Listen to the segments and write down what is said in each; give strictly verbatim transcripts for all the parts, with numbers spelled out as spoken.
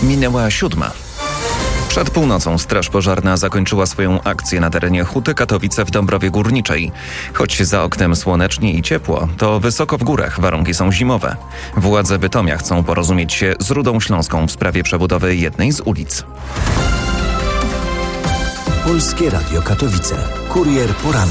Minęła siódma. Przed północą Straż Pożarna zakończyła swoją akcję na terenie Huty Katowice w Dąbrowie Górniczej. Choć za oknem słonecznie i ciepło, to wysoko w górach warunki są zimowe. Władze Bytomia chcą porozumieć się z Rudą Śląską w sprawie przebudowy jednej z ulic. Polskie Radio Katowice. Kurier poranny.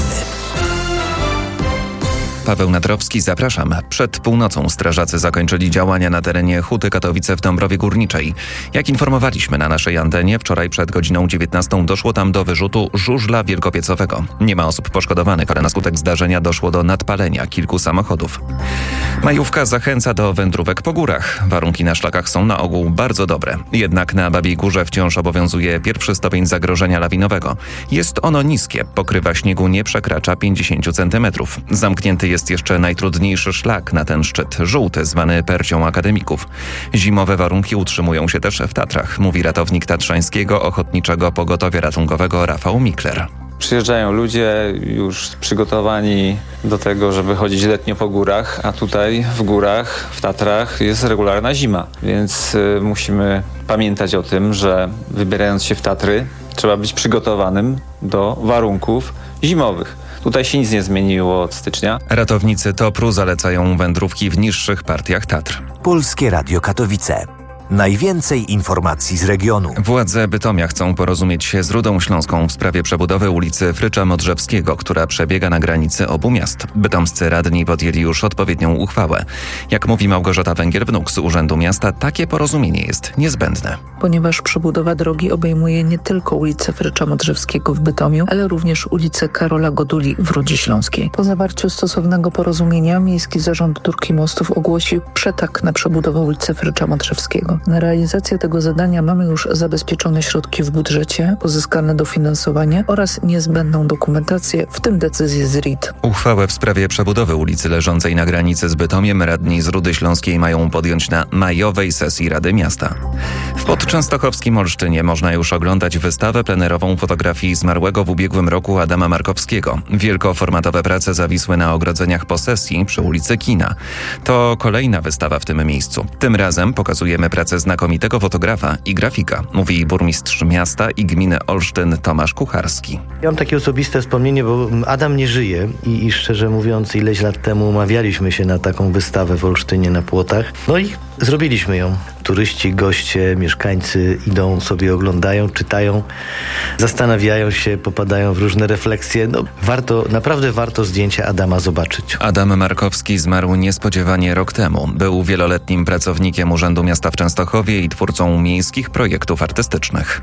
Paweł Nadrowski, zapraszam. Przed północą strażacy zakończyli działania na terenie Huty Katowice w Dąbrowie Górniczej. Jak informowaliśmy na naszej antenie, wczoraj przed godziną dziewiętnastą doszło tam do wyrzutu żużla wielkopiecowego. Nie ma osób poszkodowanych, ale na skutek zdarzenia doszło do nadpalenia kilku samochodów. Majówka zachęca do wędrówek po górach. Warunki na szlakach są na ogół bardzo dobre. Jednak na Babiej Górze wciąż obowiązuje pierwszy stopień zagrożenia lawinowego. Jest ono niskie, pokrywa śniegu nie przekracza pięćdziesiąt centymetrów. Zamknięty jest Jest jeszcze najtrudniejszy szlak na ten szczyt, żółty, zwany Percią Akademików. Zimowe warunki utrzymują się też w Tatrach, mówi ratownik Tatrzańskiego Ochotniczego Pogotowia Ratunkowego Rafał Mikler. Przyjeżdżają ludzie już przygotowani do tego, żeby chodzić letnio po górach, a tutaj w górach, w Tatrach jest regularna zima, więc y, musimy pamiętać o tym, że wybierając się w Tatry trzeba być przygotowanym do warunków zimowych. Tutaj się nic nie zmieniło od stycznia. Ratownicy Topru zalecają wędrówki w niższych partiach Tatr. Polskie Radio Katowice. Najwięcej informacji z regionu. Władze Bytomia chcą porozumieć się z Rudą Śląską w sprawie przebudowy ulicy Frycza Modrzewskiego, która przebiega na granicy obu miast. Bytomscy radni podjęli już odpowiednią uchwałę. Jak mówi Małgorzata Węgier-Wnuk z Urzędu Miasta, takie porozumienie jest niezbędne. Ponieważ przebudowa drogi obejmuje nie tylko ulicę Frycza Modrzewskiego w Bytomiu, ale również ulicę Karola Goduli w Rudzie Śląskiej. Po zawarciu stosownego porozumienia Miejski Zarząd Dróg i Mostów ogłosił przetarg na przebudowę ulicy Frycza Modrzewskiego. Na realizację tego zadania mamy już zabezpieczone środki w budżecie, pozyskane dofinansowanie oraz niezbędną dokumentację, w tym decyzję z R I T. Uchwałę w sprawie przebudowy ulicy leżącej na granicy z Bytomiem radni z Rudy Śląskiej mają podjąć na majowej sesji Rady Miasta. W podczęstochowskim Olsztynie można już oglądać wystawę plenerową fotografii zmarłego w ubiegłym roku Adama Markowskiego. Wielkoformatowe prace zawisły na ogrodzeniach posesji przy ulicy Kina. To kolejna wystawa w tym miejscu. Tym razem pokazujemy pracę znakomitego fotografa i grafika, mówi burmistrz miasta i gminy Olsztyn Tomasz Kucharski. Ja mam takie osobiste wspomnienie, bo Adam nie żyje i, i szczerze mówiąc ileś lat temu umawialiśmy się na taką wystawę w Olsztynie na Płotach. No i zrobiliśmy ją. Turyści, goście, mieszkańcy idą sobie, oglądają, czytają, zastanawiają się, popadają w różne refleksje. No, warto, naprawdę warto zdjęcia Adama zobaczyć. Adam Markowski zmarł niespodziewanie rok temu. Był wieloletnim pracownikiem Urzędu Miasta w Częstochowie i twórcą miejskich projektów artystycznych.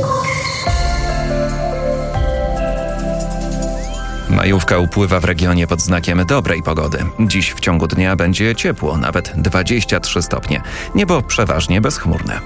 Majówka upływa w regionie pod znakiem dobrej pogody. Dziś w ciągu dnia będzie ciepło, nawet dwadzieścia trzy stopnie. Niebo przeważnie bezchmurne.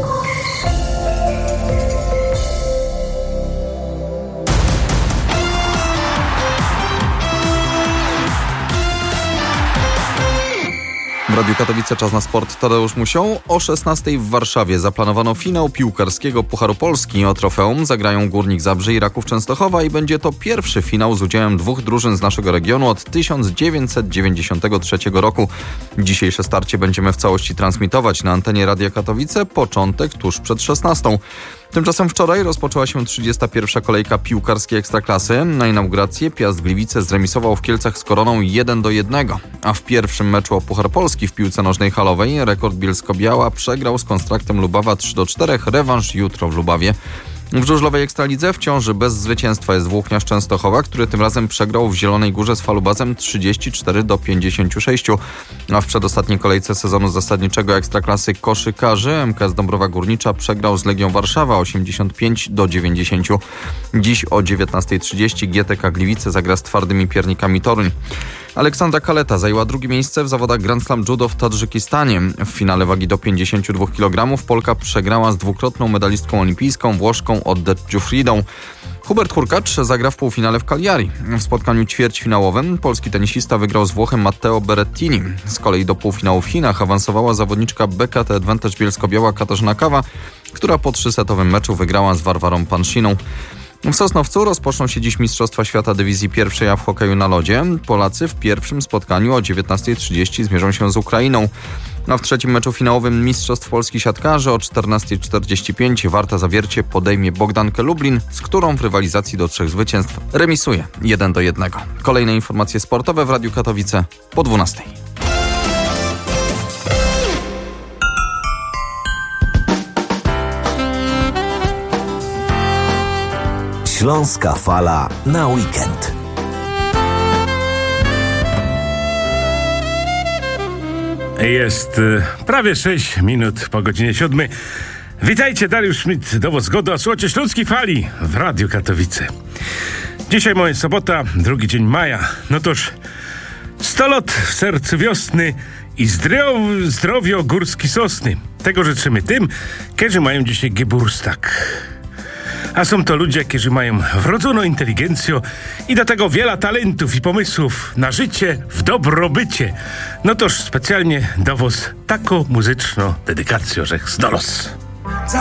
W Radiu Katowice czas na sport. Tadeusz Musią. O szesnastej w Warszawie zaplanowano finał piłkarskiego Pucharu Polski. O trofeum zagrają Górnik Zabrze i Raków Częstochowa i będzie to pierwszy finał z udziałem dwóch drużyn z naszego regionu od tysiąc dziewięćset dziewięćdziesiątego trzeciego roku. Dzisiejsze starcie będziemy w całości transmitować na antenie Radia Katowice. Początek tuż przed szesnastą. Tymczasem wczoraj rozpoczęła się trzydziesta pierwsza kolejka piłkarskiej Ekstraklasy. Na inaugurację Piast Gliwice zremisował w Kielcach z Koroną jeden do jednego. A w pierwszym meczu o Puchar Polski w piłce nożnej halowej Rekord Bielsko-Biała przegrał z Konstraktem Lubawa trzy do czterech. Rewanż jutro w Lubawie. W żużlowej Ekstralidze wciąż bez zwycięstwa jest Włókniarz Częstochowa, który tym razem przegrał w Zielonej Górze z Falubazem trzydzieści cztery do pięćdziesięciu sześciu. A w przedostatniej kolejce sezonu zasadniczego Ekstraklasy koszykarzy M K S Dąbrowa Górnicza przegrał z Legią Warszawa osiemdziesiąt pięć do dziewięćdziesięciu. Dziś o dziewiętnastej trzydzieści G T K Gliwice zagra z Twardymi Piernikami Toruń. Aleksandra Kaleta zajęła drugie miejsce w zawodach Grand Slam Judo w Tadżykistanie. W finale wagi do pięćdziesięciu dwóch kilogramów Polka przegrała z dwukrotną medalistką olimpijską Włoszką Oddę Giuffridą. Hubert Hurkacz zagra w półfinale w Cagliari. W spotkaniu ćwierćfinałowym polski tenisista wygrał z Włochem Matteo Berrettini. Z kolei do półfinału w Chinach awansowała zawodniczka B K T Advantage Bielsko-Biała Katarzyna Kawa, która po trzysetowym meczu wygrała z Warwarą Panshiną. W Sosnowcu rozpoczną się dziś Mistrzostwa Świata Dywizji Pierwszej, a w hokeju na lodzie Polacy w pierwszym spotkaniu o dziewiętnastej trzydzieści zmierzą się z Ukrainą. A w trzecim meczu finałowym Mistrzostw Polski siatkarzy o czternastej czterdzieści pięć Warta Zawiercie podejmie Bogdankę Lublin, z którą w rywalizacji do trzech zwycięstw remisuje jeden do jednego. Kolejne informacje sportowe w Radiu Katowice po dwunastej. Śląska Fala na weekend. Jest y, prawie sześć minut po godzinie siódmej. Witajcie, Dariusz Schmidt, dowód zgody, a słuchajcie Śląskiej Fali w Radiu Katowice. Dzisiaj moja sobota, drugi dzień maja. No toż sto lat w sercu wiosny i zdrow, zdrowio górski sosny. Tego życzymy tym, którzy mają dzisiaj Geburtstag. A są to ludzie, którzy mają wrodzoną inteligencję i do tego wiele talentów i pomysłów na życie w dobrobycie. No toż specjalnie do was taką muzyczną dedykację, że z dolos.